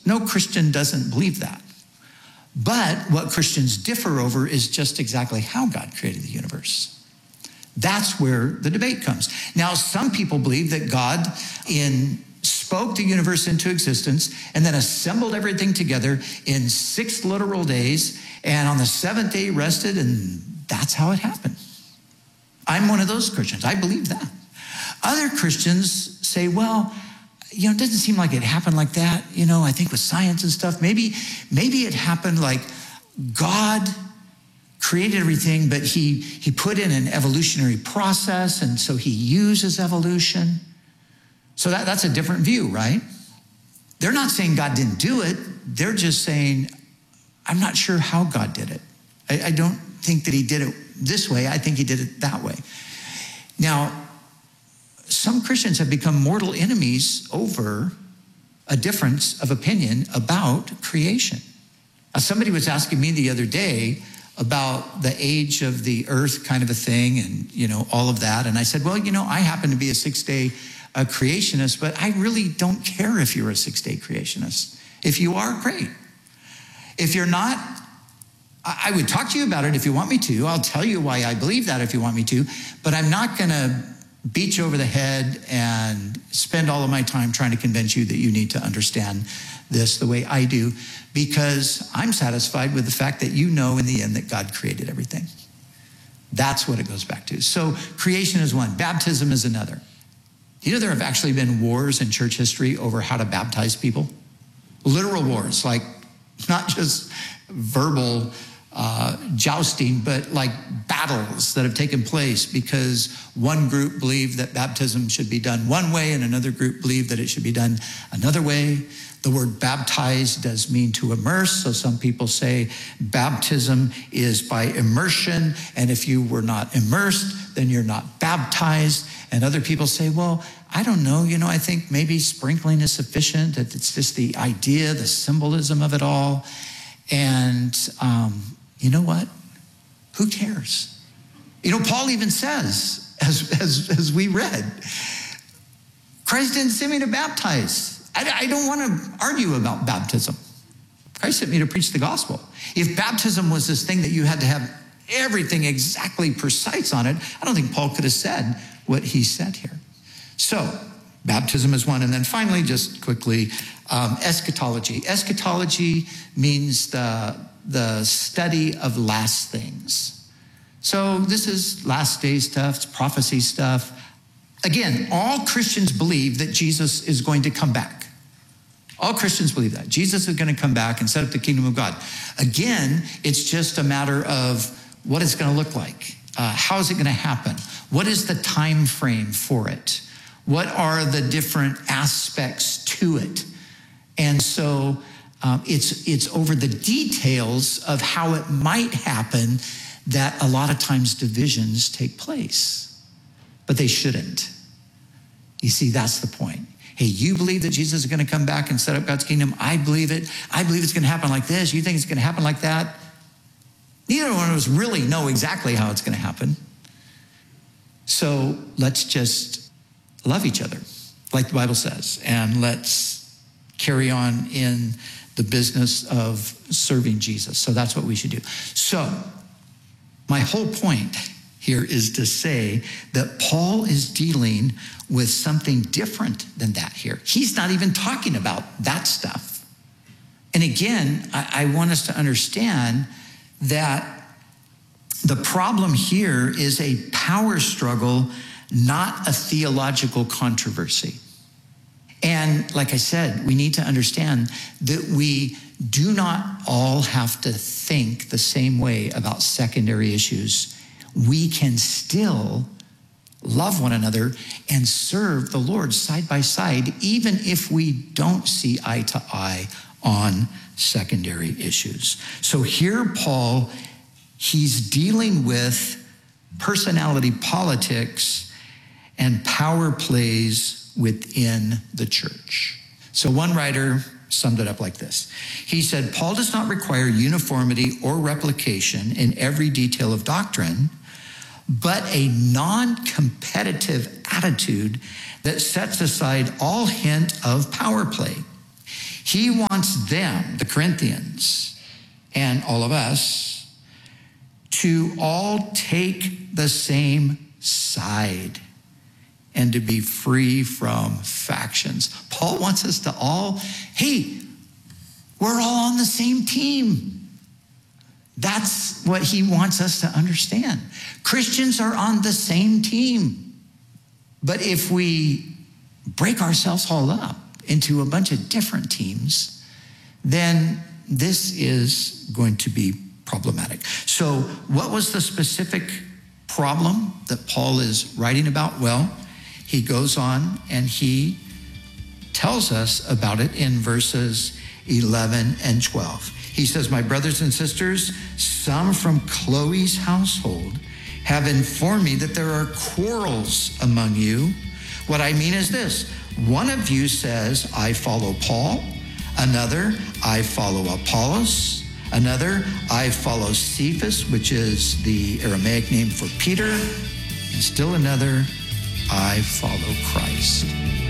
No Christian doesn't believe that. But what Christians differ over is just exactly how God created the universe. That's where the debate comes. Now, some people believe that God spoke the universe into existence and then assembled everything together in 6 literal days, and on the 7th day rested, and that's how it happened. I'm one of those Christians. I believe that. Other Christians say, well, it doesn't seem like it happened like that. I think with science and stuff, maybe it happened like God created everything, but he put in an evolutionary process, and so he uses evolution. So that's a different view, right? They're not saying God didn't do it. They're just saying, I'm not sure how God did it. I don't think that he did it this way. I think he did it that way. Now, some Christians have become mortal enemies over a difference of opinion about creation. Somebody was asking me the other day about the age of the earth kind of a thing and, all of that. And I said, well, I happen to be a 6-day creationist, but I really don't care if you're a 6-day creationist. If you are, great. If you're not, I would talk to you about it if you want me to. I'll tell you why I believe that if you want me to, but I'm not going to beat you over the head and spend all of my time trying to convince you that you need to understand this the way I do, because I'm satisfied with the fact that in the end that God created everything. That's what it goes back to. So creation is one, baptism is another. There have actually been wars in church history over how to baptize people. Literal wars, like not just verbal jousting, but like battles that have taken place because one group believed that baptism should be done one way and another group believed that it should be done another way. The word baptize does mean to immerse. So some people say baptism is by immersion. And if you were not immersed, then you're not baptized. And other people say, well, I don't know. I think maybe sprinkling is sufficient. That it's just the idea, the symbolism of it all. And you know what? Who cares? Paul even says, as we read, Christ didn't send me to baptize. I don't want to argue about baptism. Christ sent me to preach the gospel. If baptism was this thing that you had to have everything exactly precise on it, I don't think Paul could have said what he said here. So baptism is one. And then finally, just quickly, eschatology. Eschatology means the study of last things. So this is last day stuff, it's prophecy stuff. Again, all Christians believe that Jesus is going to come back. All Christians believe that. Jesus is going to come back and set up the kingdom of God. Again, it's just a matter of what it's going to look like. How is it going to happen? What is the time frame for it? What are the different aspects to it? And so it's over the details of how it might happen that a lot of times divisions take place. But they shouldn't. You see, that's the point. Hey, you believe that Jesus is going to come back and set up God's kingdom? I believe it. I believe it's going to happen like this. You think it's going to happen like that? Neither one of us really know exactly how it's going to happen. So let's just love each other, like the Bible says, and let's carry on in the business of serving Jesus. So that's what we should do. So my whole point here is to say that Paul is dealing with something different than that here. He's not even talking about that stuff. And again, I want us to understand that the problem here is a power struggle, not a theological controversy. And like I said, we need to understand that we do not all have to think the same way about secondary issues. We can still love one another and serve the Lord side by side, even if we don't see eye to eye on secondary issues. So here, Paul, he's dealing with personality politics and power plays within the church. So one writer summed it up like this. He said, Paul does not require uniformity or replication in every detail of doctrine, but a non-competitive attitude that sets aside all hint of power play. He wants them, the Corinthians, and all of us, to all take the same side and to be free from factions. Paul wants us to all, hey, we're all on the same team. That's what he wants us to understand. Christians are on the same team. But if we break ourselves all up into a bunch of different teams, then this is going to be problematic. So what was the specific problem that Paul is writing about? Well, he goes on and he tells us about it in verses 11 and 12. He says, my brothers and sisters, some from Chloe's household have informed me that there are quarrels among you. What I mean is this: one of you says, I follow Paul. Another, I follow Apollos. Another, I follow Cephas, which is the Aramaic name for Peter. And still another, I follow Christ.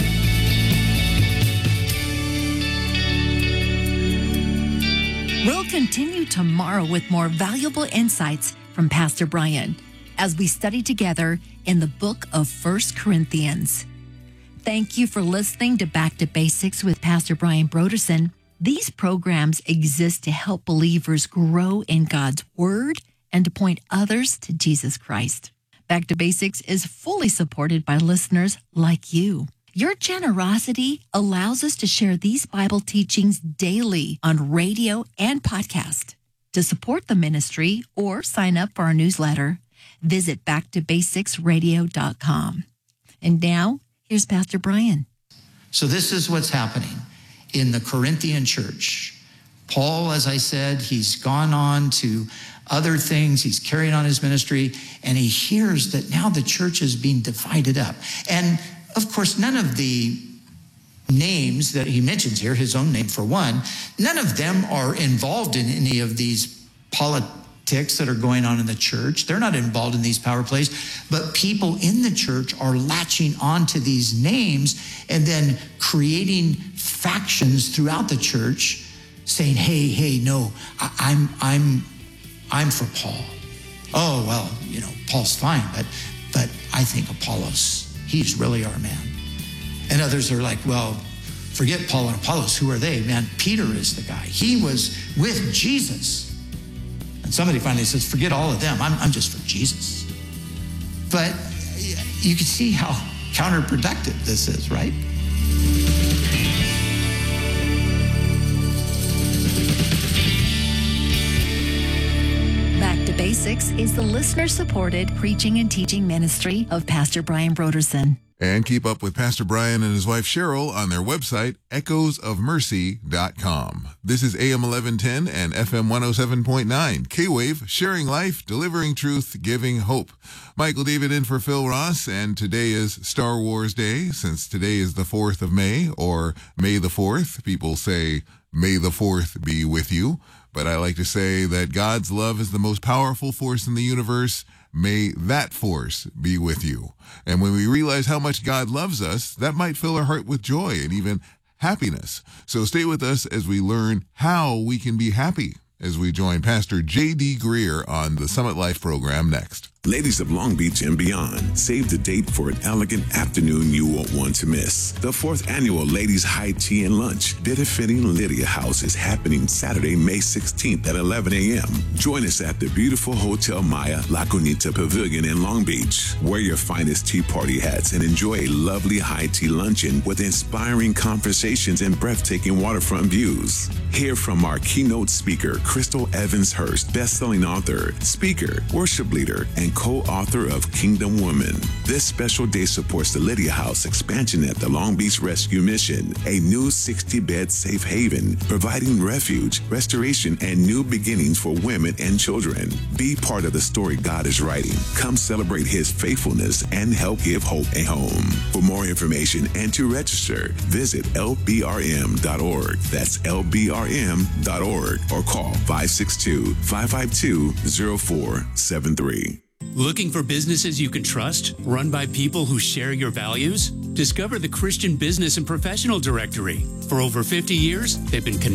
We'll continue tomorrow with more valuable insights from Pastor Brian as we study together in the book of 1 Corinthians. Thank you for listening to Back to Basics with Pastor Brian Brodersen. These programs exist to help believers grow in God's Word and to point others to Jesus Christ. Back to Basics is fully supported by listeners like you. Your generosity allows us to share these Bible teachings daily on radio and podcast. To support the ministry or sign up for our newsletter, visit backtobasicsradio.com. And now, here's Pastor Brian. So this is what's happening in the Corinthian church. Paul, as I said, he's gone on to other things. He's carrying on his ministry, and he hears that now the church is being divided up. And of course, none of the names that he mentions here, his own name for one, none of them are involved in any of these politics that are going on in the church. They're not involved in these power plays, but people in the church are latching onto these names and then creating factions throughout the church, saying, hey, no, I'm for Paul. Oh, well, Paul's fine, but I think Apollos, he's really our man. And others are like, well, forget Paul and Apollos. Who are they? Man, Peter is the guy. He was with Jesus. And somebody finally says, forget all of them. I'm just for Jesus. But you can see how counterproductive this is, right? Back to Basics is the listener-supported preaching and teaching ministry of Pastor Brian Brodersen. And keep up with Pastor Brian and his wife Cheryl on their website, echoesofmercy.com. This is AM 1110 and FM 107.9, K-Wave, sharing life, delivering truth, giving hope. Michael David in for Phil Ross, and today is Star Wars Day. Since today is the 4th of May, or May the 4th, people say, May the 4th be with you. But I like to say that God's love is the most powerful force in the universe. May that force be with you. And when we realize how much God loves us, that might fill our heart with joy and even happiness. So stay with us as we learn how we can be happy as we join Pastor J.D. Greer on the Summit Life program next. Ladies of Long Beach and beyond, save the date for an elegant afternoon you won't want to miss. The 4th annual Ladies High Tea and Lunch, befitting Lydia House, is happening Saturday, May 16th at 11 a.m. Join us at the beautiful Hotel Maya La Cunita Pavilion in Long Beach. Wear your finest tea party hats and enjoy a lovely high tea luncheon with inspiring conversations and breathtaking waterfront views. Hear from our keynote speaker, Crystal Evans Hurst, best-selling author, speaker, worship leader, and co-author of Kingdom Woman. This special day supports the Lydia House expansion at the Long Beach Rescue Mission, a new 60-bed safe haven, providing refuge, restoration, and new beginnings for women and children. Be part of the story God is writing. Come celebrate His faithfulness and help give hope a home. For more information and to register, visit lbrm.org. That's lbrm.org or call 562-552-0473. Looking for businesses you can trust, run by people who share your values? Discover the Christian Business and Professional Directory. For over 50 years, they've been connected